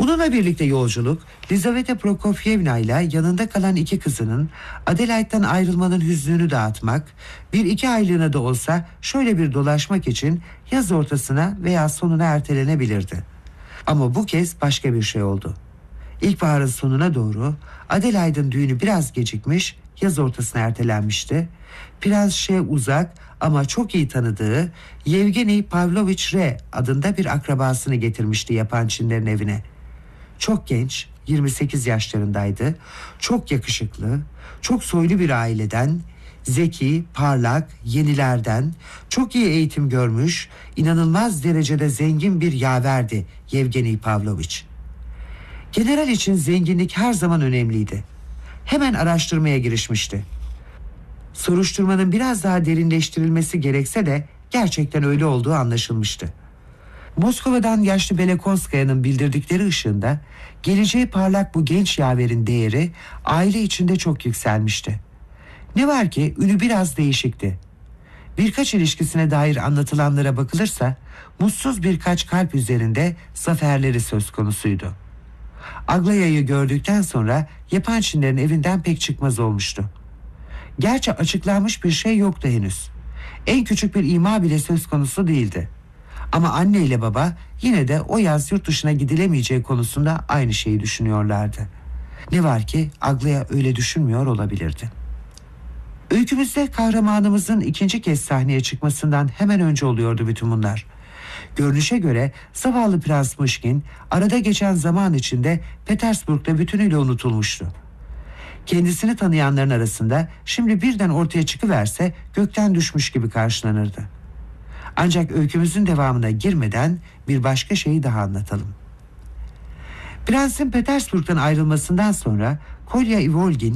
Bununla birlikte yolculuk, Lizaveta Prokofyevna ile yanında kalan iki kızının Adelaide'den ayrılmanın hüznünü dağıtmak, bir iki aylığına da olsa şöyle bir dolaşmak için yaz ortasına veya sonuna ertelenebilirdi. Ama bu kez başka bir şey oldu. İlkbaharın sonuna doğru Adelaide'ın düğünü biraz gecikmiş, yaz ortasına ertelenmişti. Prens Ş uzak ama çok iyi tanıdığı Yevgeni Pavlovich R adında bir akrabasını getirmişti yapan Çinlerin evine. Çok genç, 28 yaşlarındaydı. Çok yakışıklı, çok soylu bir aileden, zeki, parlak, yenilerden, çok iyi eğitim görmüş, inanılmaz derecede zengin bir yaverdi Yevgeni Pavlovich. General için zenginlik her zaman önemliydi. Hemen araştırmaya girişmişti. Soruşturmanın biraz daha derinleştirilmesi gerekse de gerçekten öyle olduğu anlaşılmıştı. Moskova'dan yaşlı Belekonskaya'nın bildirdikleri ışığında geleceği parlak bu genç yaverin değeri aile içinde çok yükselmişti. Ne var ki ünü biraz değişikti. Birkaç ilişkisine dair anlatılanlara bakılırsa mutsuz birkaç kalp üzerinde zaferleri söz konusuydu. Aglaya'yı gördükten sonra yapan Çinlerin evinden pek çıkmaz olmuştu. Gerçi açıklanmış bir şey yoktu henüz. En küçük bir ima bile söz konusu değildi. Ama anne ile baba yine de o yaz yurt dışına gidilemeyeceği konusunda aynı şeyi düşünüyorlardı. Ne var ki Aglaya öyle düşünmüyor olabilirdi. Öykümüzde kahramanımızın ikinci kez sahneye çıkmasından hemen önce oluyordu bütün bunlar. Görünüşe göre zavallı Prens Mışkin arada geçen zaman içinde Petersburg'da bütünüyle unutulmuştu. Kendisini tanıyanların arasında şimdi birden ortaya çıkıverse gökten düşmüş gibi karşılanırdı. Ancak öykümüzün devamına girmeden bir başka şeyi daha anlatalım. Prensin Petersburg'dan ayrılmasından sonra Kolya Ivolgin